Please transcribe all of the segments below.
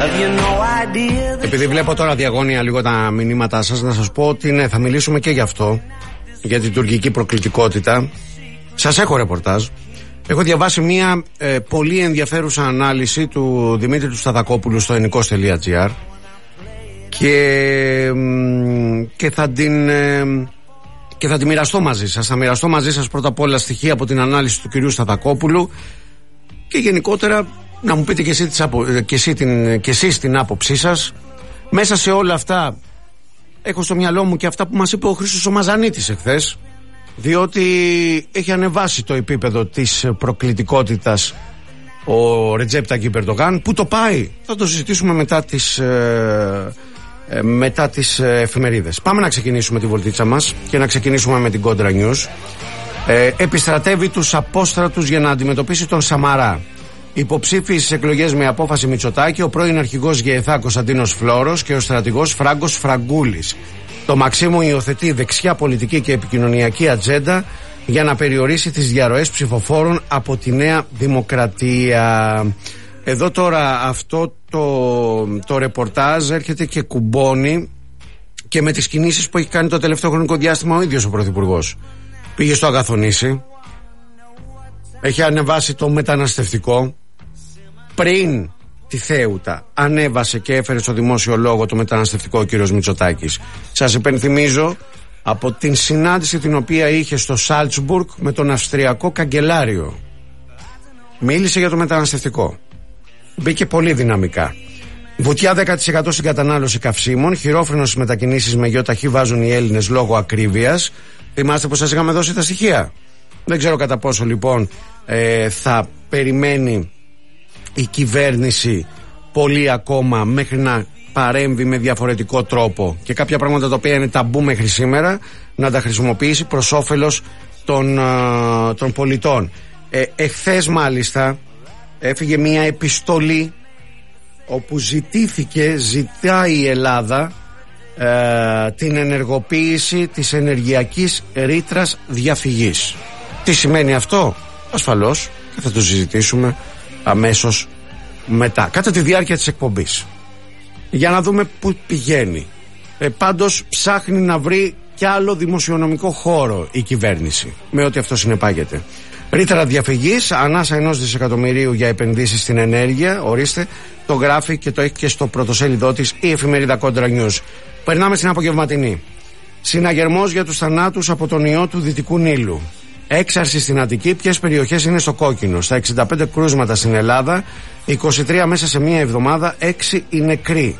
Επειδή βλέπω τώρα διαγώνια λίγο τα μηνύματά σας, να σας πω ότι ναι, θα μιλήσουμε και γι' αυτό, για την τουρκική προκλητικότητα. Σας έχω ρεπορτάζ. Έχω διαβάσει μια πολύ ενδιαφέρουσα ανάλυση του Δημήτρη του Σταδακόπουλου στο ενικός.gr και θα την μοιραστώ μαζί σας. Θα μοιραστώ μαζί σας πρώτα απ' όλα στοιχεία από την ανάλυση του κυρίου Σταδακόπουλου και γενικότερα να μου πείτε και εσείς την άποψή σας. Μέσα σε όλα αυτά έχω στο μυαλό μου και αυτά που μας είπε ο Χρήστος ο Μαζανίτης εχθές, διότι έχει ανεβάσει το επίπεδο της προκλητικότητας ο Ρετζέπ Ταγιπ Ερντογάν. Πού το πάει? Θα το συζητήσουμε μετά τις εφημερίδες. Πάμε να ξεκινήσουμε τη βολτίτσα μας και να ξεκινήσουμε με την Κόντρα News. Επιστρατεύει τους απόστρατους για να αντιμετωπίσει τον Σαμαρά. Υποψήφιοι στις εκλογές με απόφαση Μητσοτάκη, ο πρώην αρχηγός ΓΕΘΑ Κωνσταντίνος Φλόρος και ο στρατηγός Φράγκος Φραγκούλης. Το Μαξίμου υιοθετεί δεξιά πολιτική και επικοινωνιακή ατζέντα για να περιορίσει τις διαρροές ψηφοφόρων από τη Νέα Δημοκρατία. Εδώ τώρα αυτό το ρεπορτάζ έρχεται και κουμπώνει και με τις κινήσεις που έχει κάνει το τελευταίο χρονικό διάστημα ο ίδιος ο Πρωθυπουργός. Πήγε στο Αγαθονήσι, έχει ανεβάσει το μεταναστευτικό. Πριν τη Θέουτα ανέβασε και έφερε στο δημόσιο λόγο το μεταναστευτικό ο κύριος Μητσοτάκης. Σας υπενθυμίζω από την συνάντηση την οποία είχε στο Σάλτσμπουργκ με τον Αυστριακό καγκελάριο. Μίλησε για το μεταναστευτικό. Μπήκε πολύ δυναμικά. Βουτιά 10% στην κατανάλωση καυσίμων. Χειρόφρενο στις μετακινήσεις με γεωταχή βάζουν οι Έλληνες λόγω ακρίβειας. Θυμάστε πως σας είχαμε δώσει τα στοιχεία? Δεν ξέρω κατά πόσο λοιπόν θα περιμένει η κυβέρνηση πολύ ακόμα μέχρι να παρέμβει με διαφορετικό τρόπο και κάποια πράγματα τα οποία είναι ταμπού μέχρι σήμερα να τα χρησιμοποιήσει προς όφελος των πολιτών. Εχθές μάλιστα έφυγε μια επιστολή όπου ζητάει η Ελλάδα την ενεργοποίηση της ενεργειακής ρήτρας διαφυγής. Τι σημαίνει αυτό? Ασφαλώς και θα το συζητήσουμε αμέσως μετά, κατά τη διάρκεια της εκπομπής, για να δούμε πού πηγαίνει. Πάντως ψάχνει να βρει κι άλλο δημοσιονομικό χώρο η κυβέρνηση, με ό,τι αυτό συνεπάγεται. Ρήτρα διαφυγής, ανάσα 1 δισεκατομμυρίου για επενδύσεις στην ενέργεια. Ορίστε, το γράφει και το έχει και στο πρωτοσέλιδό της η εφημερίδα Κόντρα News. Περνάμε στην απογευματινή. Συναγερμός για τους θανάτους από τον ιό του Δυτικού Νείλου. Έξαρση στην Αττική. Ποιες περιοχές είναι στο κόκκινο? Στα 65 κρούσματα στην Ελλάδα, 23 μέσα σε μία εβδομάδα, 6 οι νεκροί.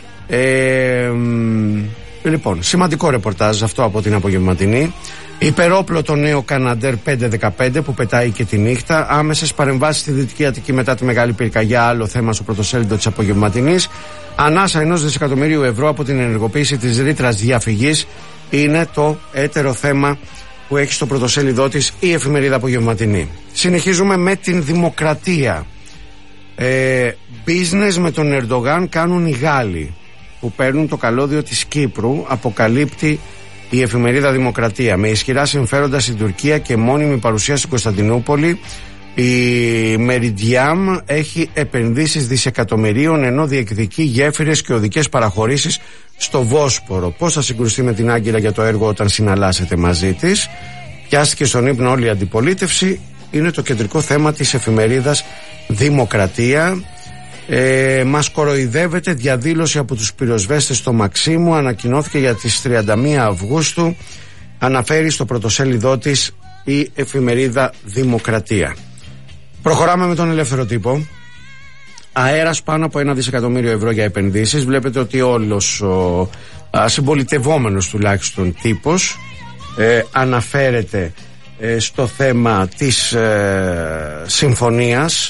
Λοιπόν, σημαντικό ρεπορτάζ αυτό από την απογευματινή. Υπερόπλο το νέο Καναντέρ 515 που πετάει και τη νύχτα. Άμεσες παρεμβάσεις στη Δυτική Αττική μετά τη μεγάλη πυρκαγιά, άλλο θέμα στο πρωτοσέλιδο της απογευματινής. Ανάσα 1 δισεκατομμυρίου ευρώ από την ενεργοποίηση της ρήτρας διαφυγής είναι το έτερο θέμα που έχει στο πρωτοσέλιδό της η εφημερίδα απογευματινή. Συνεχίζουμε με την Δημοκρατία. Business με τον Ερντογάν κάνουν οι Γάλλοι που παίρνουν το καλώδιο της Κύπρου, αποκαλύπτει η εφημερίδα Δημοκρατία. Με ισχυρά συμφέροντα στην Τουρκία και μόνιμη παρουσία στην Κωνσταντινούπολη, η Meridiam έχει επενδύσεις δισεκατομμυρίων ενώ διεκδικεί γέφυρες και οδικές παραχωρήσεις στο Βόσπορο. Πώς θα συγκρουστεί με την Άγκυρα για το έργο όταν συναλλάσσεται μαζί της? Πιάστηκε στον ύπνο όλη η αντιπολίτευση. Είναι το κεντρικό θέμα της εφημερίδας Δημοκρατία. Μας κοροϊδεύεται, διαδήλωση από τους πυροσβέστες στο Μαξίμου ανακοινώθηκε για τις 31 Αυγούστου. Αναφέρει στο πρωτοσέλιδό της η εφημερίδα Δημοκρατία. Προχωράμε με τον ελεύθερο τύπο. Αέρας πάνω από 1 δισεκατομμύριο ευρώ για επενδύσεις. Βλέπετε ότι όλος ο συμπολιτευόμενος τουλάχιστον τύπος αναφέρεται στο θέμα της συμφωνίας,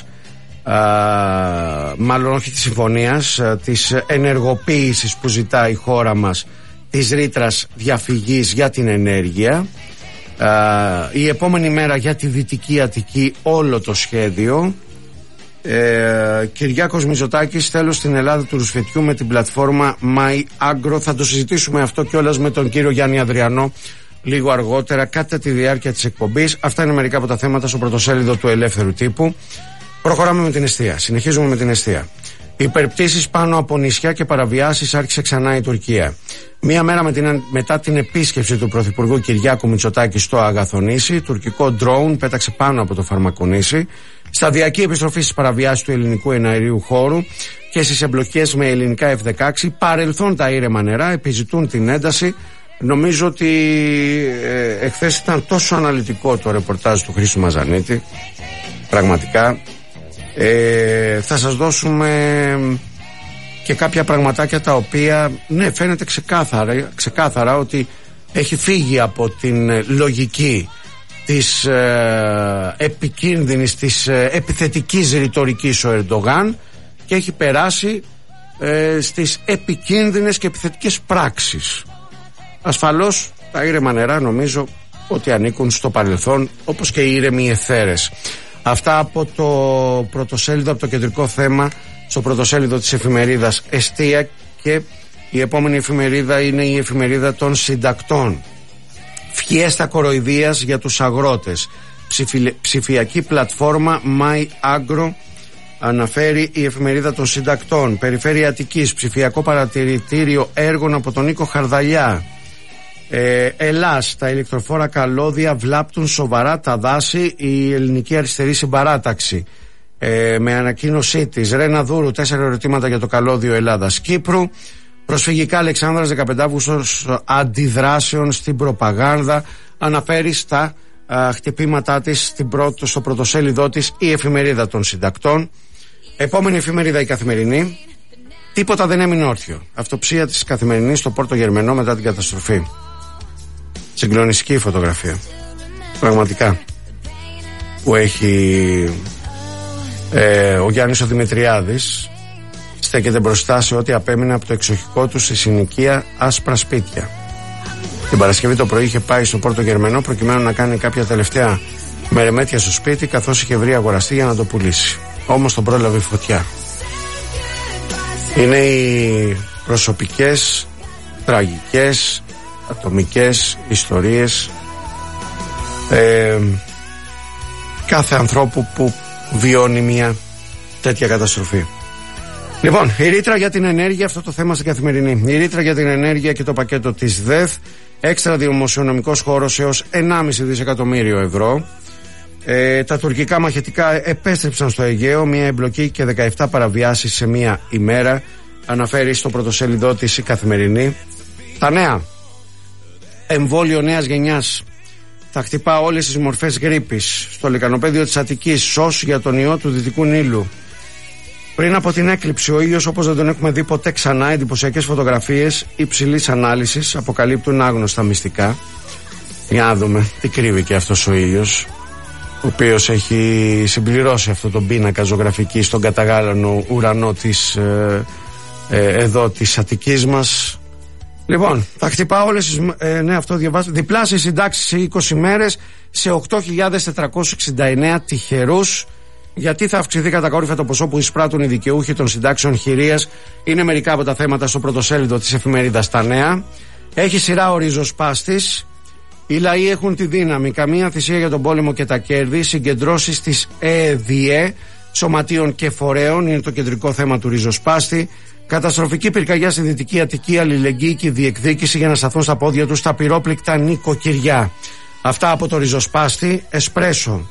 μάλλον όχι της συμφωνίας, της ενεργοποίησης που ζητάει η χώρα μας της ρήτρας διαφυγής για την ενέργεια. Η επόμενη μέρα για τη Δυτική Αττική όλο το σχέδιο. Κυριάκος Μητσοτάκης, θέλω στην Ελλάδα του ρουσφετιού με την πλατφόρμα My Agro. Θα το συζητήσουμε αυτό κιόλας με τον κύριο Γιάννη Αδριανό λίγο αργότερα κατά τη διάρκεια της εκπομπής. Αυτά είναι μερικά από τα θέματα στο πρωτοσέλιδο του Ελεύθερου Τύπου. Προχωράμε με την εστία. Συνεχίζουμε με την εστία. Υπερπτήσεις πάνω από νησιά και παραβιάσεις άρχισε ξανά η Τουρκία. Μία μέρα μετά την επίσκεψη του Πρωθυπουργού Κυριάκου Μητσοτάκη στο Αγαθονήσι, τουρκικό ντρόουν πέταξε πάνω από το Φαρμακονήσι. Σταδιακή επιστροφή στις παραβιάσεις του ελληνικού εναερίου χώρου και στις εμπλοκές με ελληνικά F-16. Παρελθόν τα ήρεμα νερά, επιζητούν την ένταση. Νομίζω ότι εχθές ήταν τόσο αναλυτικό το ρεπορτάζ του Χρήστου Μαζανίτη. Πραγματικά θα σας δώσουμε και κάποια πραγματάκια τα οποία φαίνεται ξεκάθαρα ότι έχει φύγει από την λογική της επικίνδυνης, της επιθετικής ρητορικής ο Ερντογάν και έχει περάσει στις επικίνδυνες και επιθετικές πράξεις. Ασφαλώς τα ήρεμα νερά νομίζω ότι ανήκουν στο παρελθόν, όπως και οι ήρεμοι εθέρες. Αυτά από το πρωτοσέλιδο, από το κεντρικό θέμα, στο πρωτοσέλιδο της εφημερίδας Εστία, και η επόμενη εφημερίδα είναι η εφημερίδα των συντακτών. Φιέστα κοροϊδίας για τους αγρότες. Ψηφιακή πλατφόρμα MyAgro, αναφέρει η εφημερίδα των συντακτών. Περιφέρεια Αττικής, ψηφιακό παρατηρητήριο έργων από τον Νίκο Χαρδαλιά. Ελλάς, τα ηλεκτροφόρα καλώδια βλάπτουν σοβαρά τα δάση, η ελληνική αριστερή συμπαράταξη. Με ανακοίνωσή της. Ρένα Δούρου, 4 ερωτήματα για το καλώδιο Ελλάδας-Κύπρου. Προσφυγικά Αλεξάνδρας, 15 Αύγουστος, αντιδράσεων στην προπαγάνδα. Αναφέρει στα χτυπήματά της στο πρωτοσέλιδό της η εφημερίδα των συντακτών. Επόμενη εφημερίδα η Καθημερινή. Τίποτα δεν έμεινε όρθιο. Αυτοψία της Καθημερινής στο Πόρτο Γερμενό μετά την καταστροφή. Συγκλονιστική φωτογραφία. Πραγματικά. Που έχει ο Γιάννης ο Δημητριάδης. Στέκεται μπροστά σε ό,τι απέμεινε από το εξοχικό του στη συνοικία άσπρα σπίτια. Την Παρασκευή το πρωί είχε πάει στο Πόρτο Γερμενό προκειμένου να κάνει κάποια τελευταία μερεμέτια στο σπίτι, καθώς είχε βρει αγοραστή για να το πουλήσει. Όμως τον πρόλαβε η φωτιά. Είναι οι προσωπικές, τραγικές, ατομικές ιστορίες κάθε ανθρώπου που βιώνει μια τέτοια καταστροφή. Λοιπόν, η ρήτρα για την ενέργεια, αυτό το θέμα στην Καθημερινή. Η ρήτρα για την ενέργεια και το πακέτο της ΔΕΘ, έξτρα δημοσιονομικός χώρος έως 1,5 δισεκατομμύριο ευρώ. Τα τουρκικά μαχητικά επέστρεψαν στο Αιγαίο, μια εμπλοκή και 17 παραβιάσεις σε μια ημέρα, αναφέρει στο πρωτοσέλιδό της η Καθημερινή. Τα νέα. Εμβόλιο νέας γενιάς θα χτυπά όλες τις μορφές γρίπης. Στο λεκανοπέδιο της Αττικής, σως για τον ιό του Δυτικού Νείλου. Πριν από την έκλειψη, ο ήλιος όπως δεν τον έχουμε δει ποτέ ξανά. Εντυπωσιακές φωτογραφίες υψηλής ανάλυσης αποκαλύπτουν άγνωστα μυστικά. Για να δούμε τι κρύβει και αυτός ο ήλιος, ο οποίος έχει συμπληρώσει αυτό τον πίνακα ζωγραφική στον καταγάλανο ουρανό της εδώ της Αττικής μας. Λοιπόν, θα χτυπά όλες τις αυτό διαβάζω. Διπλάσιες συντάξεις σε 20 μέρες σε 8.469 τυχερούς. Γιατί θα αυξηθεί κατακόρυφα το ποσό που εισπράττουν οι δικαιούχοι των συντάξεων χειρίας, είναι μερικά από τα θέματα στο πρωτοσέλιδο της εφημερίδας Τα Νέα. Έχει σειρά ο ριζοσπάστης. Οι λαοί έχουν τη δύναμη. Καμία θυσία για τον πόλεμο και τα κέρδη. Συγκεντρώσεις της ΕΔΙΕ, σωματείων και φορέων, είναι το κεντρικό θέμα του ριζοσπάστη. Καταστροφική πυρκαγιά στη Δυτική Αττική, αλληλεγγύη και διεκδίκηση για να σταθούν στα πόδια τους τα πυρόπληκτα νοικοκυριά. Αυτά από το ριζοσπάστη. Εσπρέσο.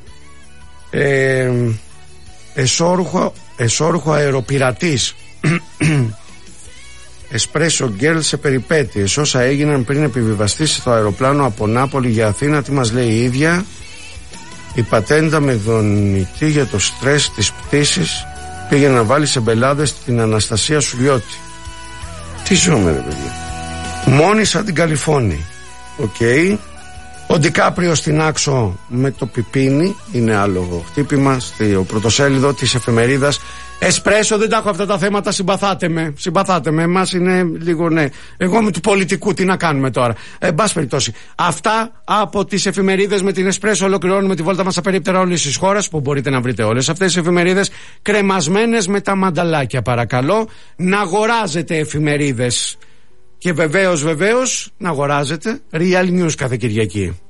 Εσόρουχο αεροπειρατής. Εσπρέσο γκέρλ σε περιπέτειες. Όσα έγιναν πριν επιβιβαστεί στο αεροπλάνο από Νάπολη για Αθήνα. Τι μας λέει η ίδια? Η πατέντα με δονητή για το στρες της πτήσης πήγε να βάλει σε μπελάδες την Αναστασία Σουλιώτη. Τι ζούμε ρε παιδιά? Μόνη σαν την Καλιφώνη. Οκ. Ο Ντικάπριο στην Άξο με το πιπίνι, είναι άλλο χτύπημα στο πρωτοσέλιδο της εφημερίδας Εσπρέσο. Δεν τα έχω αυτά τα θέματα, συμπαθάτε με, εμάς είναι λίγο εγώ με του πολιτικού, τι να κάνουμε τώρα. Εν πάση περιπτώσει, αυτά από τις εφημερίδες με την Εσπρέσο ολοκληρώνουμε τη βόλτα μας στα περίπτερα όλες τις χώρες, που μπορείτε να βρείτε όλες αυτές τις εφημερίδες κρεμασμένες με τα μανταλάκια. Παρακαλώ να αγοράζετε εφημερίδες. Και βεβαίως να αγοράζετε Real News κάθε Κυριακή.